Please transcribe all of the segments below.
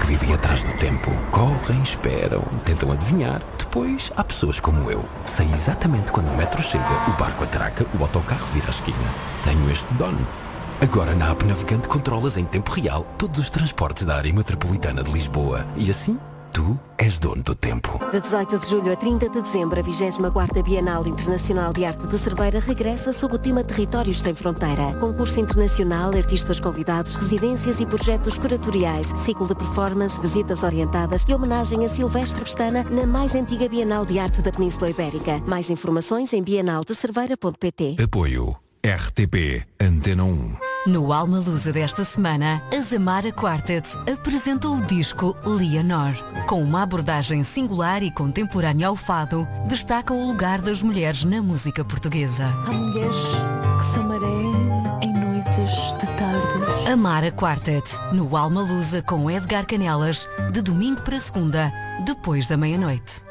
que vivem atrás do tempo. Correm, esperam, tentam adivinhar. Depois há pessoas como eu. Sei exatamente quando o metro chega, o barco atraca, o autocarro vira a esquina. Tenho este dono. Agora na app Navegante controlas em tempo real todos os transportes da área metropolitana de Lisboa. E assim, tu és dono do tempo. De 18 de julho a 30 de dezembro, a 24ª Bienal Internacional de Arte de Cerveira regressa sob o tema Territórios Sem Fronteira. Concurso internacional, artistas convidados, residências e projetos curatoriais, ciclo de performance, visitas orientadas e homenagem a Silvestre Pestana na mais antiga Bienal de Arte da Península Ibérica. Mais informações em bienaldecerveira.pt. Apoio RTP Antena 1. No Alma Lusa desta semana, a Zamara Quartet apresentou o disco Leonor. Com uma abordagem singular e contemporânea ao fado, destaca o lugar das mulheres na música portuguesa. Há mulheres que são maré em noites de tarde. Amara Quartet, no Alma Lusa com Edgar Canelas, de domingo para segunda, depois da meia-noite.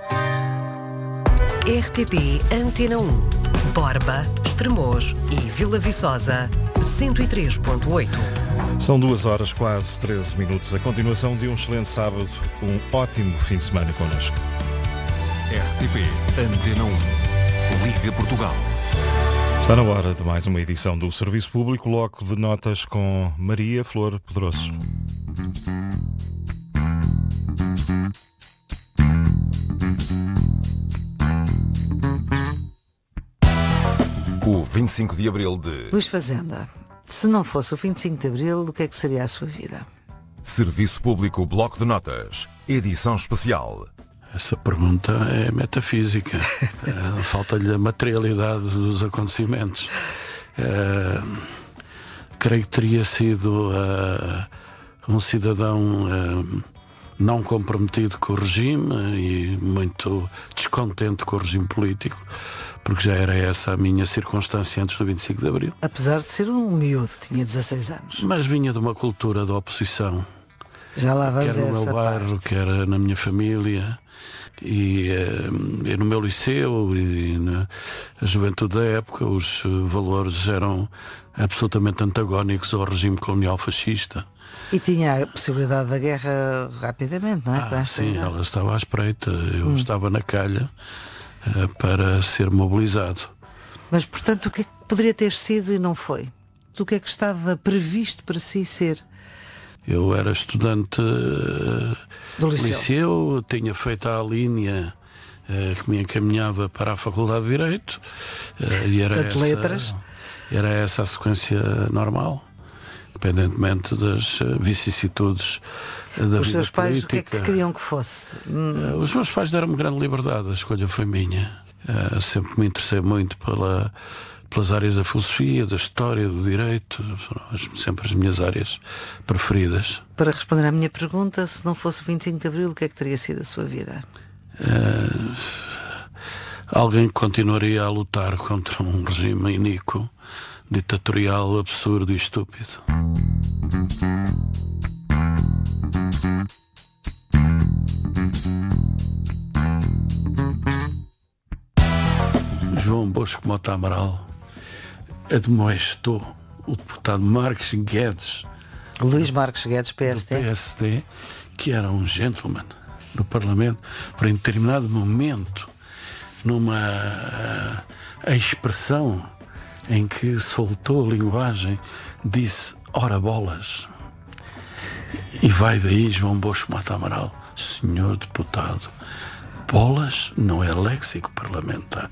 RTP Antena 1. Borba, Estremoz e Vila Viçosa, 103.8. São 2 horas, quase 13 minutos. A continuação de um excelente sábado, um ótimo fim de semana connosco. RTP Antena 1. Liga Portugal. Está na hora de mais uma edição do Serviço Público, bloco de notas com Maria Flor Pedroso. O 25 de Abril de... Luís Fazenda, se não fosse o 25 de Abril, o que é que seria a sua vida? Serviço Público Bloco de Notas, edição especial. Essa pergunta é metafísica. Falta-lhe a materialidade dos acontecimentos. Creio que teria sido um cidadão não comprometido com o regime e muito descontente com o regime político, porque já era essa a minha circunstância antes do 25 de Abril. Apesar de ser um miúdo, tinha 16 anos. Mas vinha de uma cultura de oposição. Já lá vamos quer no meu bairro, quer na minha família, e no meu liceu e na juventude da época os valores eram absolutamente antagónicos ao regime colonial fascista. E tinha a possibilidade da guerra rapidamente, não é? Sim, ela estava à espreita, eu estava na calha para ser mobilizado. Mas, portanto, o que é que poderia ter sido e não foi? O que é que estava previsto para si ser? Eu era estudante do liceu, tinha feito a linha que me encaminhava para a Faculdade de Direito, e era essa a sequência normal, independentemente das vicissitudes da vida política. Os seus pais, o que é que queriam que fosse? Os meus pais deram-me grande liberdade, a escolha foi minha. Sempre me interessei muito pelas áreas da filosofia, da história, do direito, foram sempre as minhas áreas preferidas. Para responder à minha pergunta, se não fosse o 25 de Abril, o que é que teria sido a sua vida? Alguém que continuaria a lutar contra um regime iníquo, ditatorial, absurdo e estúpido. João Bosco Mota Amaral admoestou o deputado Marques Guedes, Luís Marques Guedes, PSD. do PSD, que era um gentleman no Parlamento, para em determinado momento, numa expressão em que soltou a linguagem, disse: ora bolas. E vai daí João Bosco Mota Amaral: senhor deputado, bolas não é léxico parlamentar.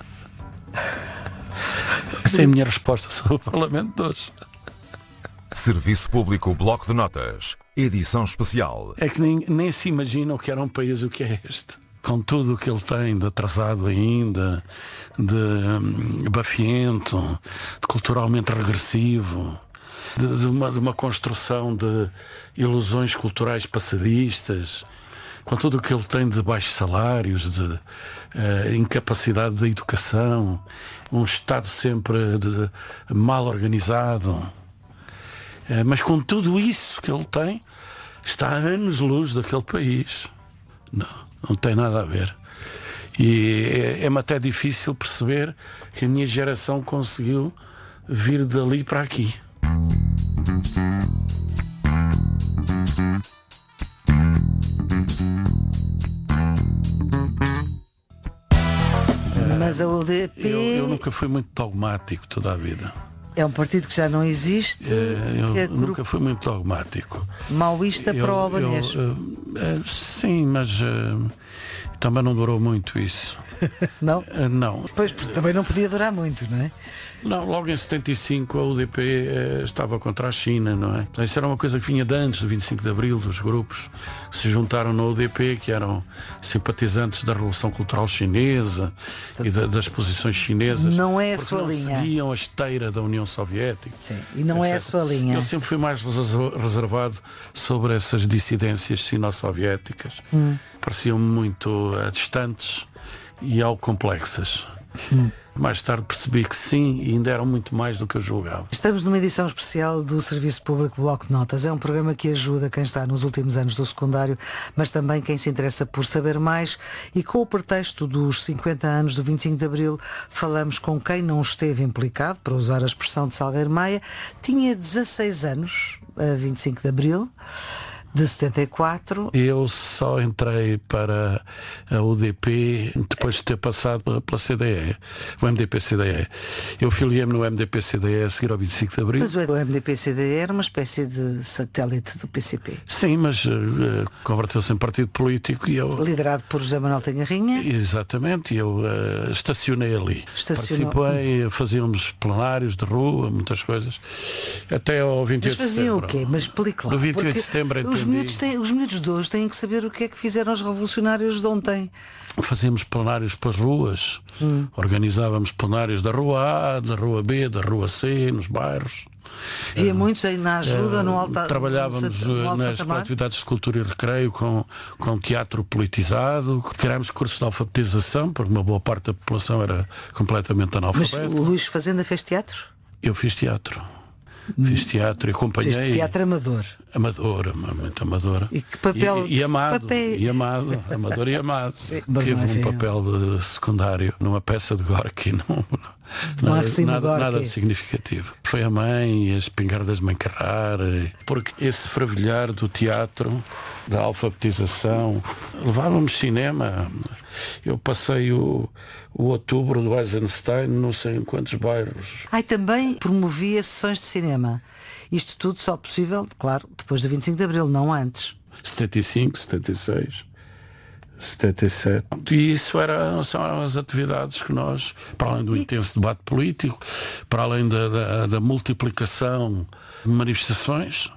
Esta é a minha resposta sobre o Parlamento de hoje. Serviço Público Bloco de Notas, edição especial. É que nem se imagina o que era um país o que é este. Com tudo o que ele tem de atrasado ainda, de bafiento, de culturalmente regressivo, de uma construção de ilusões culturais passadistas, com tudo o que ele tem de baixos salários, de incapacidade da educação, um Estado sempre mal organizado. Mas com tudo isso que ele tem, está a anos-luz daquele país. Não tem nada a ver. E é-me até difícil perceber que a minha geração conseguiu vir dali para aqui. Mas a UDP... Eu nunca fui muito dogmático toda a vida. É um partido que já não existe. Eu nunca fui muito dogmático. Maoísta para o Albanês. Sim, mas também não durou muito isso. Não? Não. Pois, porque também não podia durar muito, não é? Não, logo em 75 a UDP estava contra a China, não é? Isso era uma coisa que vinha de antes do 25 de Abril, dos grupos que se juntaram na UDP, que eram simpatizantes da Revolução Cultural Chinesa e das posições chinesas. Não é a sua linha. Seguiam a esteira da União Soviética. Sim, e não é a sua linha. Eu sempre fui mais reservado sobre essas dissidências sino-soviéticas. Pareciam muito distantes e algo complexas. Mais tarde percebi que sim, e ainda eram muito mais do que eu julgava. Estamos numa edição especial do Serviço Público Bloco de Notas. É um programa que ajuda quem está nos últimos anos do secundário, mas também quem se interessa por saber mais. E com o pretexto dos 50 anos do 25 de Abril, falamos com quem não esteve implicado, para usar a expressão de Salgueiro Maia. Tinha 16 anos, a 25 de Abril de 74. Eu só entrei para a UDP depois de ter passado pela CDE, o MDP-CDE. Eu filiei-me no MDP-CDE a seguir ao 25 de Abril. Mas o MDP-CDE era uma espécie de satélite do PCP. Sim, mas converteu-se em partido político e eu... Liderado por José Manuel Tenharrinha. Exatamente, e eu estacionei ali. Participei, fazíamos plenários de rua, muitas coisas, até ao 28 de setembro. Mas faziam o quê? Mas explique lá. No 28 de setembro os miúdos de hoje têm que saber o que é que fizeram os revolucionários de ontem. Fazíamos plenários pelas ruas, organizávamos plenários da Rua A, da Rua B, da Rua C, nos bairros. Havia muitos aí na ajuda, no alto. Trabalhávamos nas atividades de cultura e recreio com teatro politizado, criámos cursos de alfabetização, porque uma boa parte da população era completamente analfabeta. Mas o Luís Fazenda fez teatro? Eu fiz teatro. Fiz teatro e acompanhei. Fiz teatro amador. Muito amadora. E que papel? E amado. E amado. Amador e amado. Tive um papel de secundário numa peça de Gorky. Nada significativo. Foi a mãe e as espingardas de Mãe Carrara. Porque esse fervilhar do teatro, da alfabetização, levávamos cinema. Eu passei o outubro do Eisenstein não sei em quantos bairros. Também promovia sessões de cinema. Isto tudo só possível, claro, depois do 25 de Abril, não antes. 75, 76, 77. E isso são as atividades que nós, para além do intenso debate político, para além da multiplicação de manifestações.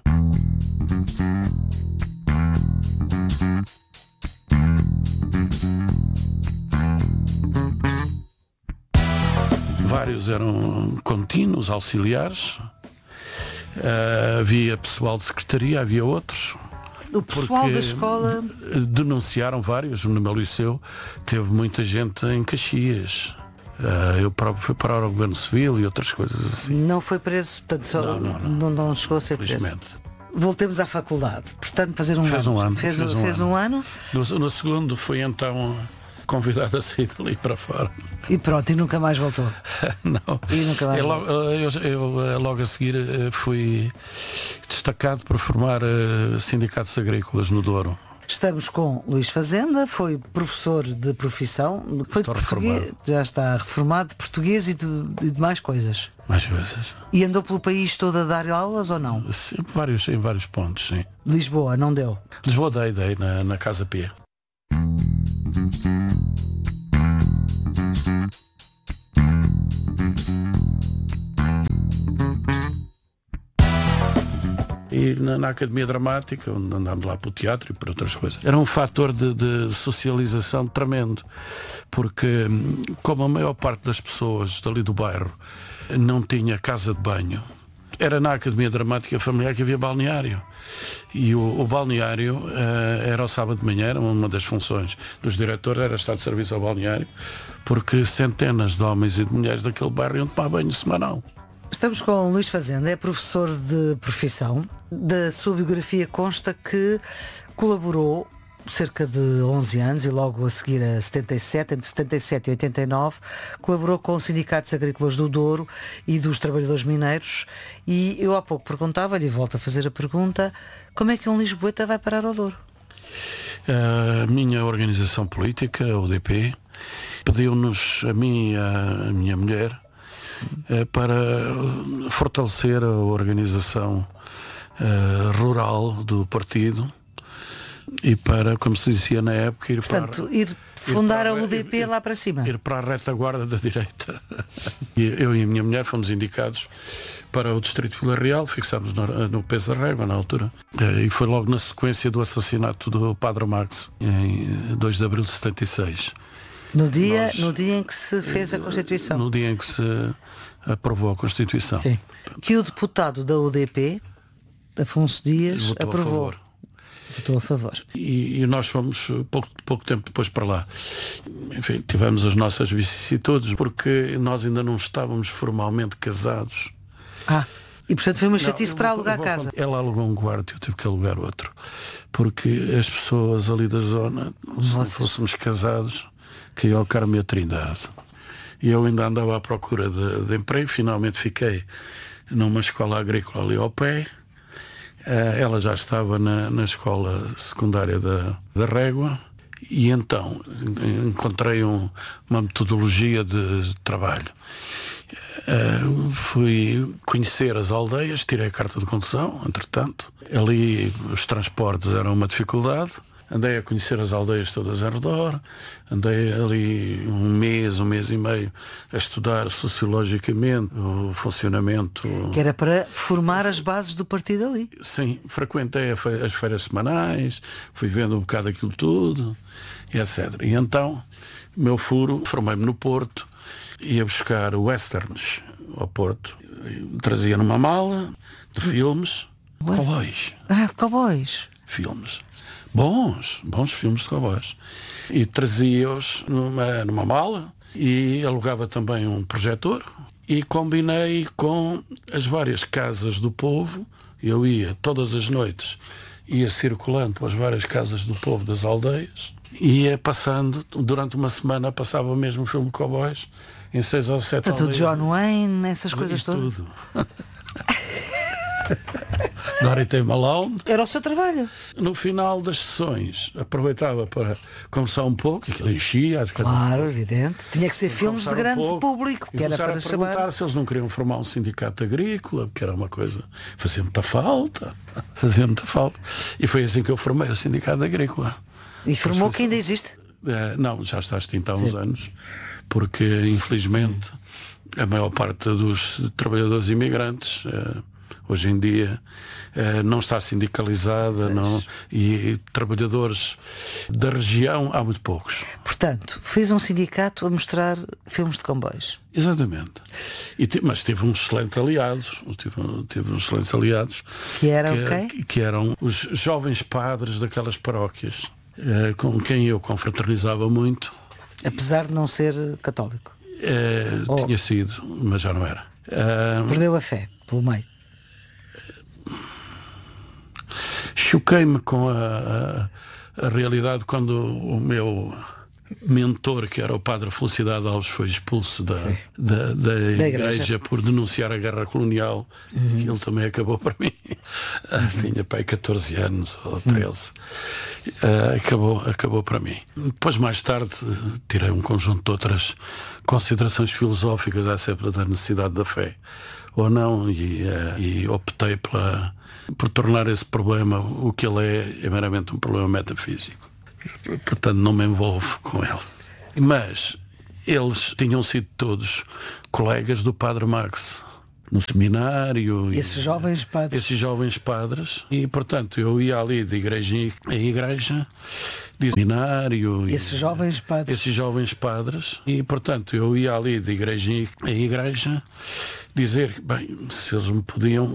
Vários eram contínuos, auxiliares. Havia pessoal de secretaria, havia outros. O pessoal da escola... Denunciaram vários. No meu liceu teve muita gente em Caxias. Eu próprio fui para o Governo Civil e outras coisas assim. Não foi preso, portanto não chegou a ser preso. Voltemos à faculdade. Portanto, fazer um ano. Fez um ano. No segundo fui então convidado a sair dali para fora. E pronto, e nunca mais voltou? Não. E nunca mais eu logo a seguir fui destacado para formar sindicatos agrícolas no Douro. Estamos com Luís Fazenda, foi professor de profissão, foi de português, já está reformado de português e de mais coisas. Mais coisas. E andou pelo país todo a dar aulas ou não? Sim, em vários pontos, sim. Lisboa, não deu? Lisboa dei na Casa Pia. E na Academia Dramática, onde andámos lá para o teatro e para outras coisas. Era um fator de socialização tremendo, porque como a maior parte das pessoas dali do bairro não tinha casa de banho, era na Academia Dramática Familiar que havia balneário. E o balneário era ao sábado de manhã, era uma das funções dos diretores, era estar de serviço ao balneário, porque centenas de homens e de mulheres daquele bairro iam tomar banho semanal. Estamos com o Luís Fazenda, é professor de profissão. Da sua biografia consta que colaborou cerca de 11 anos e logo a seguir a 77, entre 77 e 89, colaborou com os sindicatos agrícolas do Douro e dos trabalhadores mineiros. E eu há pouco perguntava-lhe, e volto a fazer a pergunta, como é que um lisboeta vai parar ao Douro? A minha organização política, a UDP, pediu-nos, a mim e a minha mulher, para fortalecer a organização rural do partido e para, como se dizia na época, ir fundar a UDP lá para cima. Ir para a retaguarda da direita. Eu e a minha mulher fomos indicados para o Distrito de Vila Real, fixámos no Peso da Régua na altura, e foi logo na sequência do assassinato do Padre Max, em 2 de abril de 76. No dia em que se fez a Constituição. No dia em que se aprovou a Constituição. Sim. Que o deputado da UDP, Afonso Dias, aprovou. Votou a favor. E nós fomos pouco tempo depois para lá. Enfim, tivemos as nossas vicissitudes, porque nós ainda não estávamos formalmente casados. E portanto foi uma chatice para alugar a casa. Ela alugou um quarto e eu tive que alugar outro. Porque as pessoas ali da zona, se não fôssemos casados, caiu ao Carmo e a Trindade. E eu ainda andava à procura de emprego, finalmente fiquei numa escola agrícola ali ao pé. Ela já estava na escola secundária da Régua e então encontrei uma metodologia de trabalho. Fui conhecer as aldeias, tirei a carta de condução, entretanto. Ali os transportes eram uma dificuldade. Andei a conhecer as aldeias todas ao redor, andei ali um mês e meio a estudar sociologicamente o funcionamento. Que era para formar as bases do partido ali. Sim, frequentei as feiras semanais, fui vendo um bocado aquilo tudo, e etc. E então, meu furo, formei-me no Porto, ia buscar westerns ao Porto, trazia numa mala de filmes, cowboys. Cowboys. Filmes. Bons filmes de cowboys. E trazia-os numa mala e alugava também um projetor e combinei com as várias casas do povo. Eu ia todas as noites, ia circulando pelas várias casas do povo das aldeias, ia passando, durante uma semana passava o mesmo filme de cowboys em 6 ou 7 aldeias. Tudo John Wayne, essas coisas todas. Tudo. Dorothy Malone. Era o seu trabalho. No final das sessões aproveitava para conversar um pouco, aquilo enchia. Claro, evidente. Tinha que ser filmes de grande público, que era para perguntar se eles não queriam formar um sindicato agrícola, que era uma coisa fazia muita falta. E foi assim que eu formei o sindicato agrícola. E formou que ainda existe? Não, já está extinto há uns anos, porque infelizmente a maior parte dos trabalhadores imigrantes hoje em dia não está sindicalizada, e trabalhadores da região há muito poucos. Portanto, fez um sindicato a mostrar filmes de comboios. Exatamente. Mas tive uns excelentes aliados. Tive uns excelentes aliados. Que eram quem? Que eram os jovens padres daquelas paróquias, com quem eu confraternizava muito. Apesar de não ser católico? Tinha sido, mas já não era. Perdeu a fé pelo meio. Choquei-me com a realidade quando o meu mentor, que era o padre Felicidade Alves, foi expulso da igreja por denunciar a guerra colonial. Ele também acabou para mim. Tinha pai 14 anos ou 13. Acabou para mim. Depois, mais tarde, tirei um conjunto de outras considerações filosóficas acerca da necessidade da fé ou não, e optei por tornar esse problema o que ele é meramente um problema metafísico. Portanto, não me envolvo com ele. Mas eles tinham sido todos colegas do Padre Max no seminário. Esses jovens padres. E, portanto, eu ia ali de igreja em igreja, de seminário. Esses jovens padres. E, portanto, eu ia ali de igreja em igreja dizer, bem, se eles me podiam